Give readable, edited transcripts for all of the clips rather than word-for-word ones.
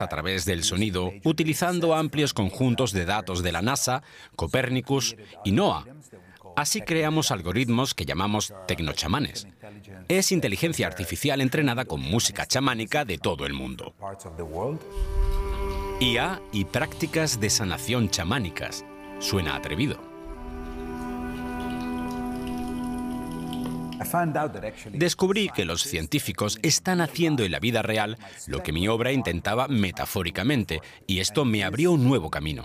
a través del sonido, utilizando amplios conjuntos de datos de la NASA, Copernicus y NOAA. Así creamos algoritmos que llamamos tecnochamanes. Es inteligencia artificial entrenada con música chamánica de todo el mundo. IA y prácticas de sanación chamánicas. Suena atrevido. Descubrí que los científicos están haciendo en la vida real lo que mi obra intentaba metafóricamente, y esto me abrió un nuevo camino.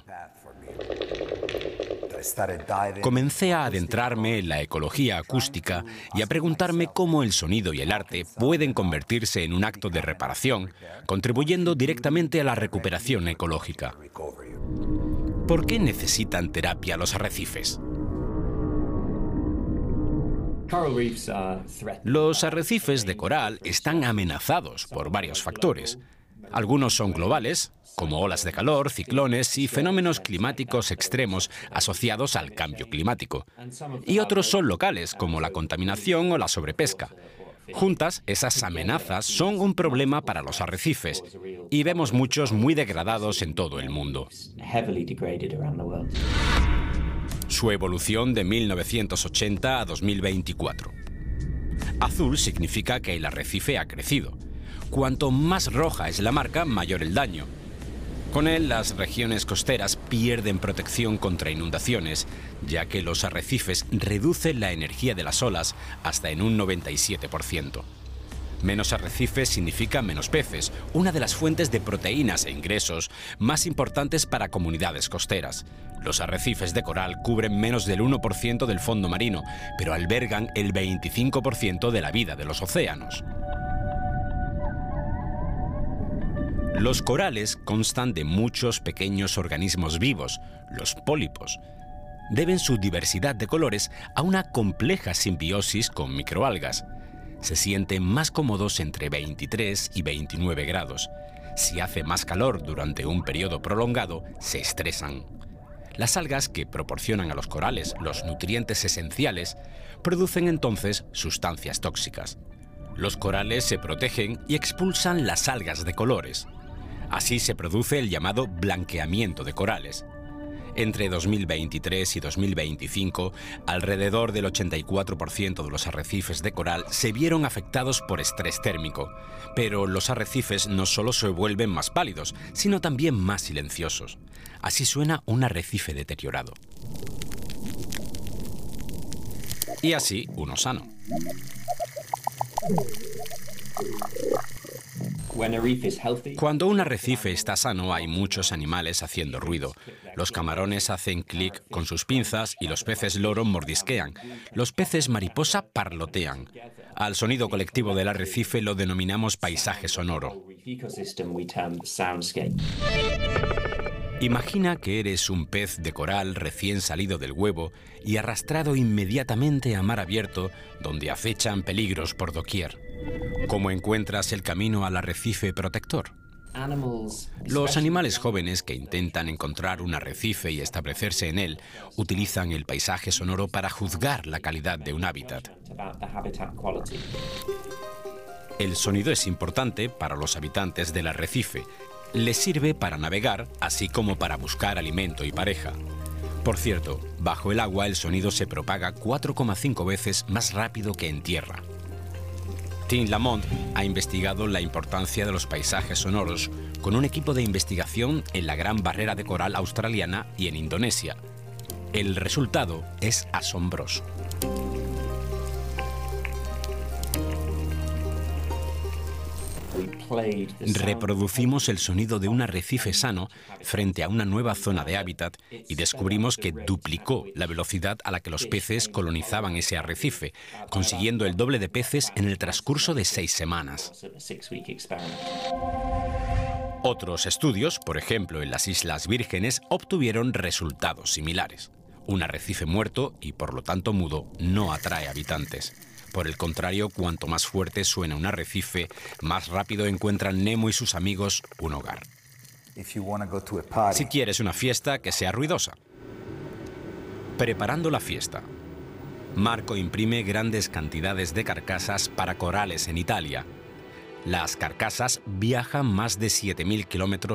Comencé a adentrarme en la ecología acústica y a preguntarme cómo el sonido y el arte pueden convertirse en un acto de reparación, contribuyendo directamente a la recuperación ecológica. ¿Por qué necesitan terapia los arrecifes? Los arrecifes de coral están amenazados por varios factores. Algunos son globales, como olas de calor, ciclones y fenómenos climáticos extremos asociados al cambio climático. Y otros son locales, como la contaminación o la sobrepesca. Juntas, esas amenazas son un problema para los arrecifes, y vemos muchos muy degradados en todo el mundo. Su evolución de 1980 a 2024. Azul significa que el arrecife ha crecido. Cuanto más roja es la marca, mayor el daño. Con él, las regiones costeras pierden protección contra inundaciones, ya que los arrecifes reducen la energía de las olas hasta en un 97%. Menos arrecifes significa menos peces, una de las fuentes de proteínas e ingresos más importantes para comunidades costeras. Los arrecifes de coral cubren menos del 1% del fondo marino, pero albergan el 25% de la vida de los océanos. Los corales constan de muchos pequeños organismos vivos, los pólipos. Deben su diversidad de colores a una compleja simbiosis con microalgas. Se sienten más cómodos entre 23 y 29 grados. Si hace más calor durante un periodo prolongado, se estresan. Las algas que proporcionan a los corales los nutrientes esenciales producen entonces sustancias tóxicas. Los corales se protegen y expulsan las algas de colores. Así se produce el llamado blanqueamiento de corales. Entre 2023 y 2025, alrededor del 84% de los arrecifes de coral se vieron afectados por estrés térmico. Pero los arrecifes no solo se vuelven más pálidos, sino también más silenciosos. Así suena un arrecife deteriorado. Y así uno sano. Cuando un arrecife está sano, hay muchos animales haciendo ruido. Los camarones hacen clic con sus pinzas y los peces loro mordisquean. Los peces mariposa parlotean. Al sonido colectivo del arrecife lo denominamos paisaje sonoro. Imagina que eres un pez de coral recién salido del huevo y arrastrado inmediatamente a mar abierto, donde acechan peligros por doquier. ¿Cómo encuentras el camino al arrecife protector? Los animales jóvenes que intentan encontrar un arrecife y establecerse en él utilizan el paisaje sonoro para juzgar la calidad de un hábitat. El sonido es importante para los habitantes del arrecife. Les sirve para navegar, así como para buscar alimento y pareja. Por cierto, bajo el agua el sonido se propaga 4,5 veces más rápido que en tierra. Tim Lamont ha investigado la importancia de los paisajes sonoros con un equipo de investigación en la Gran Barrera de Coral australiana y en Indonesia. El resultado es asombroso. Reproducimos el sonido de un arrecife sano frente a una nueva zona de hábitat y descubrimos que duplicó la velocidad a la que los peces colonizaban ese arrecife, consiguiendo el doble de peces en el transcurso de 6 semanas. Otros estudios, por ejemplo en las Islas Vírgenes, obtuvieron resultados similares. Un arrecife muerto y por lo tanto mudo no atrae habitantes. Por el contrario, cuanto más fuerte suena un arrecife, más rápido encuentran Nemo y sus amigos un hogar. Si quieres una fiesta, que sea ruidosa. Preparando la fiesta. Marco imprime grandes cantidades de carcasas para corales en Italia. Las carcasas viajan más de 7.000 kilómetros